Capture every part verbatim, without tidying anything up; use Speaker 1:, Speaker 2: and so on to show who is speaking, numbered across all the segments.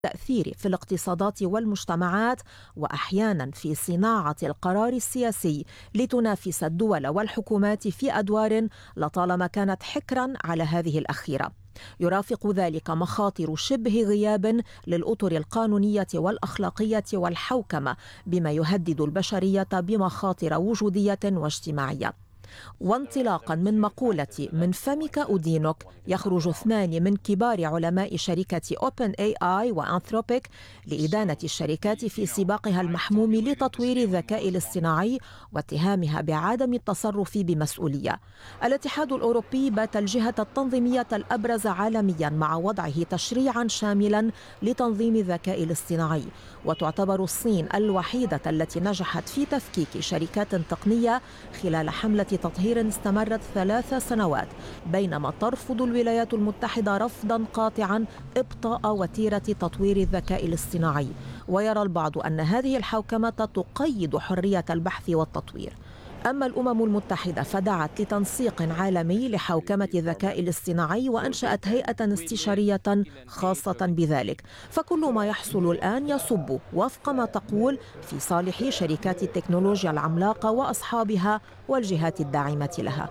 Speaker 1: التأثير في الاقتصادات والمجتمعات وأحيانا في صناعة القرار السياسي لتنافس الدول والحكومات في أدوار لطالما كانت حكرا على هذه الأخيرة. يرافق ذلك مخاطر شبه غياب للأطر القانونية والأخلاقية والحوكمة بما يهدد البشرية بمخاطر وجودية واجتماعية. وانطلاقا من مقولة من فمك أدينك، يخرج اثنان من كبار علماء شركة أوبن إيه آي وأنثروبيك لإدانة الشركات في سباقها المحموم لتطوير الذكاء الاصطناعي واتهامها بعدم التصرف بمسؤولية. الاتحاد الأوروبي بات الجهة التنظيمية الأبرز عالميا مع وضعه تشريعا شاملا لتنظيم الذكاء الاصطناعي، وتعتبر الصين الوحيدة التي نجحت في تفكيك شركات تقنية خلال حملة تطهير استمرت ثلاث سنوات، بينما ترفض الولايات المتحدة رفضا قاطعا إبطاء وتيرة تطوير الذكاء الاصطناعي. ويرى البعض أن هذه الحوكمة تقيد حرية البحث والتطوير. أما الأمم المتحدة فدعت لتنسيق عالمي لحوكمة الذكاء الاصطناعي وأنشأت هيئة استشارية خاصة بذلك. فكل ما يحصل الآن يصب وفق ما تقول في صالح شركات التكنولوجيا العملاقة وأصحابها والجهات الداعمة لها.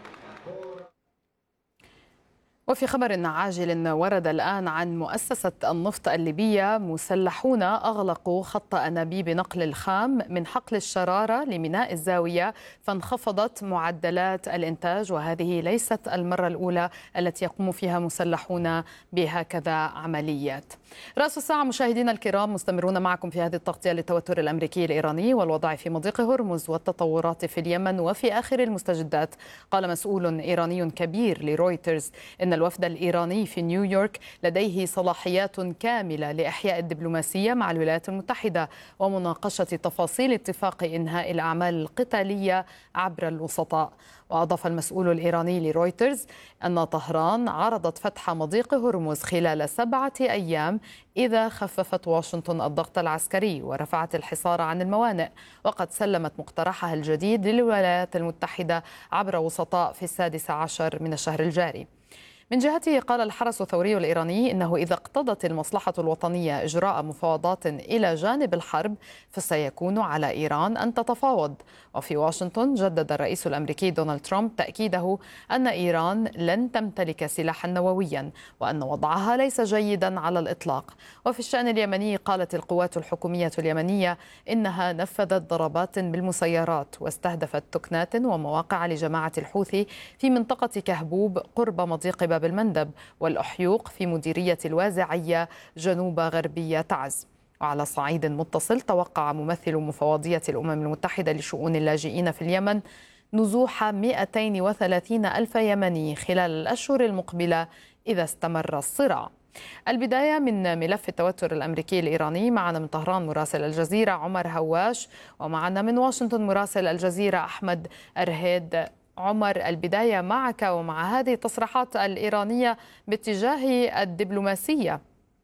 Speaker 2: وفي خبر عاجل ورد الآن عن مؤسسة النفط الليبية، مسلحون أغلقوا خط أنابيب نقل الخام من حقل الشرارة لميناء الزاوية، فانخفضت معدلات الإنتاج، وهذه ليست المرة الأولى التي يقوم فيها مسلحون بهكذا عمليات. رأس الساعة مشاهدينا الكرام، مستمرون معكم في هذه التغطية للتوتر الأمريكي الإيراني والوضع في مضيق هرمز والتطورات في اليمن. وفي آخر المستجدات قال مسؤول إيراني كبير لرويترز إن الوفد الإيراني في نيويورك لديه صلاحيات كاملة لإحياء الدبلوماسية مع الولايات المتحدة ومناقشة تفاصيل اتفاق إنهاء الأعمال القتالية عبر الوسطاء. وأضاف المسؤول الإيراني لرويترز أن طهران عرضت فتح مضيق هرمز خلال سبعة أيام إذا خففت واشنطن الضغط العسكري ورفعت الحصار عن الموانئ، وقد سلمت مقترحها الجديد للولايات المتحدة عبر وسطاء في السادس عشر من الشهر الجاري. من جهته قال الحرس الثوري الإيراني إنه إذا اقتضت المصلحة الوطنية إجراء مفاوضات إلى جانب الحرب فسيكون على إيران أن تتفاوض. وفي واشنطن جدد الرئيس الأمريكي دونالد ترامب تأكيده أن إيران لن تمتلك سلاحا نوويا وأن وضعها ليس جيدا على الإطلاق. وفي الشأن اليمني قالت القوات الحكومية اليمنية إنها نفذت ضربات بالمسيرات واستهدفت تكنات ومواقع لجماعة الحوثي في منطقة كهبوب قرب مضيق باب المندب والأحيوق في مديرية الوازعية جنوب غربية تعز. وعلى صعيد متصل، توقع ممثل مفوضية الأمم المتحدة لشؤون اللاجئين في اليمن نزوح مئتين وثلاثين ألف يمني خلال الأشهر المقبلة إذا استمر الصراع. البداية من ملف التوتر الأمريكي الإيراني. معنا من طهران مراسل الجزيرة عمر هواش، ومعنا من واشنطن مراسل الجزيرة أحمد أرهيد. عمر، البداية معك ومع هذه التصريحات الإيرانية باتجاه الدبلوماسية.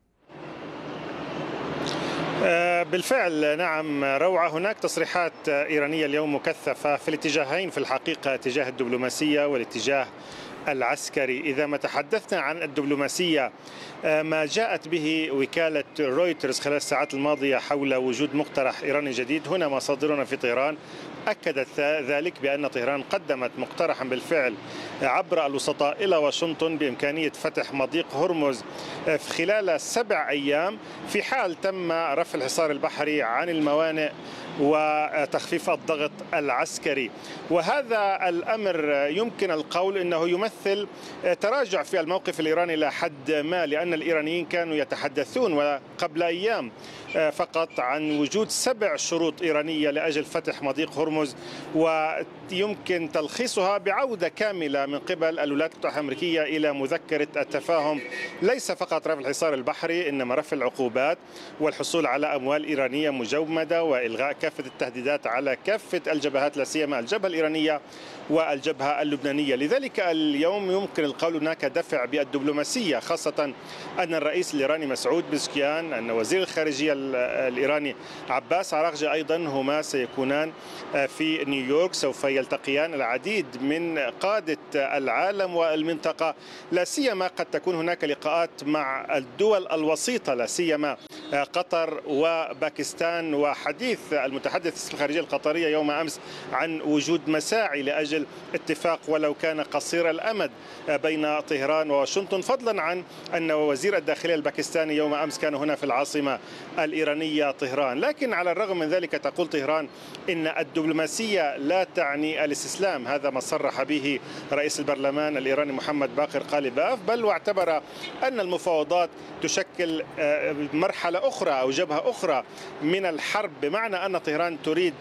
Speaker 3: بالفعل نعم روعة، هناك تصريحات إيرانية اليوم مكثفة في الاتجاهين في الحقيقة، اتجاه الدبلوماسية والاتجاه العسكري. إذا ما تحدثنا عن الدبلوماسية، ما جاءت به وكالة رويترز خلال الساعات الماضية حول وجود مقترح إيراني جديد، هنا مصادرنا في طهران أكدت ذلك بأن طهران قدمت مقترحا بالفعل عبر الوسطاء إلى واشنطن بإمكانية فتح مضيق هرمز خلال سبع أيام في حال تم رفع الحصار البحري عن الموانئ وتخفيف الضغط العسكري. وهذا الأمر يمكن القول أنه يمثل تراجع في الموقف الإيراني إلى حد ما، لأن الإيرانيين كانوا يتحدثون وقبل أيام فقط عن وجود سبع شروط إيرانية لأجل فتح مضيق هرمز، ويمكن تلخيصها بعودة كاملة من قبل الولايات المتحدة الأمريكية إلى مذكرة التفاهم، ليس فقط رفع الحصار البحري إنما رفع العقوبات والحصول على أموال إيرانية مجمدة وإلغاء كافة التهديدات على كافة الجبهات، لا سيما الجبهة الإيرانية والجبهة اللبنانية. لذلك اليوم يمكن القول هناك دفع بالدبلوماسية، خاصة أن الرئيس الإيراني مسعود بزكيان، أن وزير الخارجية الإيراني عباس عراقجي أيضا هما سيكونان في نيويورك سوف يلتقيان العديد من قادة العالم والمنطقة، لا سيما قد تكون هناك لقاءات مع الدول الوسيطة، لا سيما قطر وباكستان. وحديث المتحدث باسم الخارجية القطرية يوم أمس عن وجود مساعي لأجل اتفاق ولو كان قصير الأمد بين طهران وواشنطن، فضلا عن أن وزير الداخلية الباكستاني يوم أمس كان هنا في العاصمة الإيرانية طهران. لكن على الرغم من ذلك تقول طهران إن الدبلوماسية لا تعني الاستسلام، هذا ما صرح به رئيس البرلمان الإيراني محمد باقر قالباف، بل واعتبر أن المفاوضات تشكل مرحلة أخرى أو جبهة أخرى من الحرب، بمعنى أن طهران تريد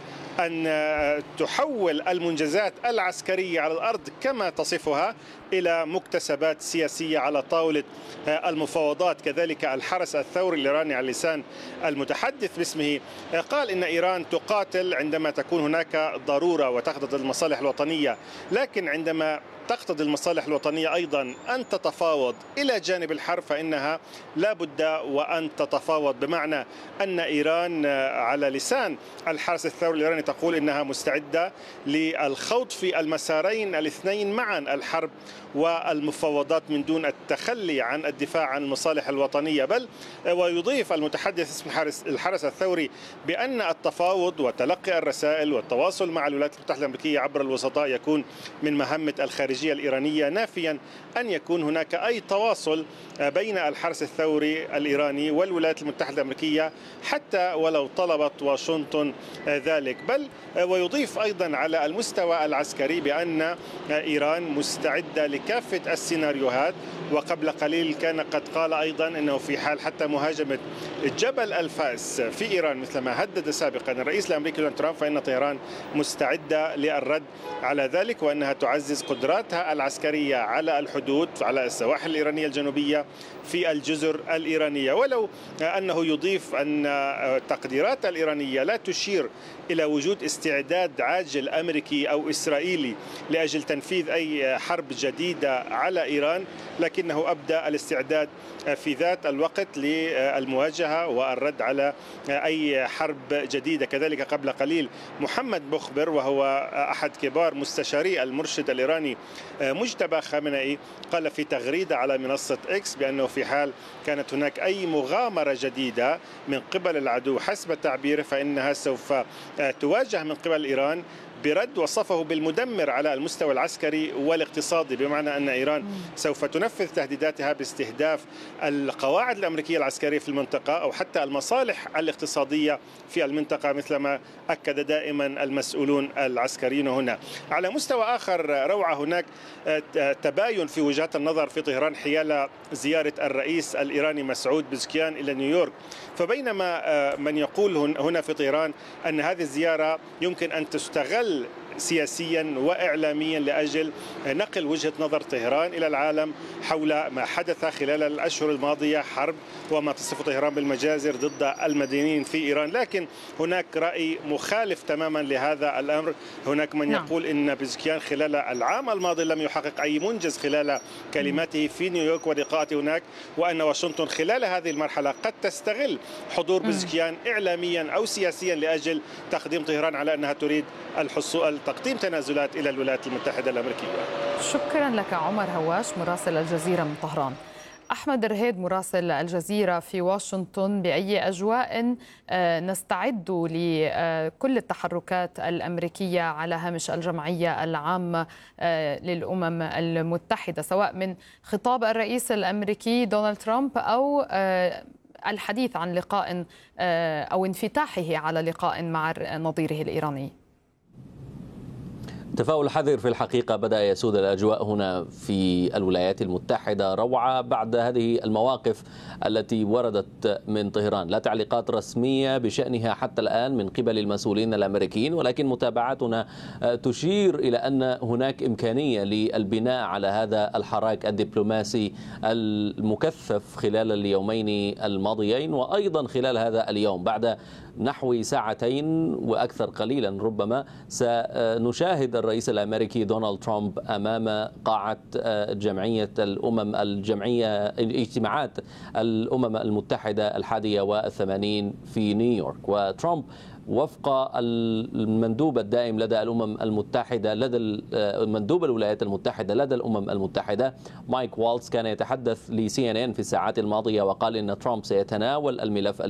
Speaker 3: أن تحول المنجزات العسكرية على الأرض كما تصفها إلى مكتسبات سياسية على طاولة المفاوضات. كذلك الحرس الثوري الإيراني على لسان المتحدث باسمه قال إن إيران تقاتل عندما تكون هناك ضرورة وتخضع المصالح الوطنية، لكن عندما تقتضي المصالح الوطنية أيضا أن تتفاوض إلى جانب الحرب فإنها لا بد وأن تتفاوض، بمعنى أن إيران على لسان الحرس الثوري الإيراني تقول إنها مستعدة للخوض في المسارين الاثنين معا، الحرب والمفاوضات، من دون التخلي عن الدفاع عن المصالح الوطنية. بل ويضيف المتحدث اسم الحرس, الحرس الثوري بأن التفاوض وتلقي الرسائل والتواصل مع الولايات المتحدة الأمريكية عبر الوسطاء يكون من مهمة الخارجية الإيرانية، نافيا أن يكون هناك أي تواصل بين الحرس الثوري الإيراني والولايات المتحدة الأمريكية حتى ولو طلبت واشنطن ذلك. بل ويضيف أيضا على المستوى العسكري بأن إيران مستعدة لكافة السيناريوهات، وقبل قليل كان قد قال أيضا أنه في حال حتى مهاجمة جبل الفاس في إيران مثل ما هدد سابقا الرئيس الأمريكي دونالد ترامب، فإن طهران مستعدة للرد على ذلك، وأنها تعزز قدراتها العسكرية على الحدود على السواحل الإيرانية الجنوبية في الجزر الإيرانية. ولو أنه يضيف أن التقديرات الإيرانية لا تشير إلى وجود استعداد عاجل أمريكي أو إسرائيلي لأجل تنفيذ أي حرب جديدة على إيران، لكنه أبدأ الاستعداد في ذات الوقت للمواجهة والرد على أي حرب جديدة. كذلك قبل قليل محمد مخبر وهو أحد كبار مستشاري المرشد الإيراني مجتبى خامنئي قال في تغريدة على منصة إكس بأنه في حال كانت هناك أي مغامرة جديدة من قبل العدو حسب تعبيره فإنها سوف تواجه من قبل إيران برد وصفه بالمدمر على المستوى العسكري والاقتصادي، بمعنى أن إيران سوف تنفذ تهديداتها باستهداف القواعد الأمريكية العسكرية في المنطقة أو حتى المصالح الاقتصادية في المنطقة، مثلما أكد دائما المسؤولون العسكريون هنا. على مستوى آخر روعة هناك تباين في وجهات النظر في طهران حيال زيارة الرئيس الإيراني مسعود بزكيان إلى نيويورك. فبينما من يقول هنا في طهران أن هذه الزيارة يمكن أن تستغل سياسيا وإعلاميا لأجل نقل وجهة نظر طهران إلى العالم حول ما حدث خلال الأشهر الماضية، حرب وما تصف طهران بالمجازر ضد المدنيين في إيران، لكن هناك رأي مخالف تماما لهذا الأمر. هناك من نعم. يقول إن بزكيان خلال العام الماضي لم يحقق أي منجز خلال كلماته في نيويورك ولقاءاته هناك، وأن واشنطن خلال هذه المرحلة قد تستغل حضور بزكيان إعلاميا أو سياسيا لأجل تقديم طهران على أنها تريد الحصول تقديم تنازلات إلى الولايات المتحدة الأمريكية.
Speaker 2: شكرا لك عمر هواش مراسل الجزيرة من طهران. أحمد رهيد مراسل الجزيرة في واشنطن، بأي أجواء نستعد لكل التحركات الأمريكية على هامش الجمعية العامة للأمم المتحدة، سواء من خطاب الرئيس الأمريكي دونالد ترامب أو الحديث عن لقاء أو انفتاحه على لقاء مع نظيره الإيراني؟
Speaker 4: تفاؤل حذر في الحقيقة بدأ يسود الأجواء هنا في الولايات المتحدة روعة بعد هذه المواقف التي وردت من طهران. لا تعليقات رسمية بشأنها حتى الآن من قبل المسؤولين الأمريكيين، ولكن متابعاتنا تشير إلى أن هناك إمكانية للبناء على هذا الحراك الدبلوماسي المكثف خلال اليومين الماضيين وأيضا خلال هذا اليوم. بعد نحو ساعتين وأكثر قليلا ربما سنشاهد الرئيس الأمريكي دونالد ترامب أمام قاعة جمعية الأمم الجمعية اجتماعات الأمم المتحدة الحادية والثمانين في نيويورك. وترامب وفق المندوب الدائم لدى الأمم المتحدة لدى مندوب الولايات المتحدة لدى الأمم المتحدة مايك والتز كان يتحدث لسي إن إن في الساعات الماضية وقال إن ترامب سيتناول الملف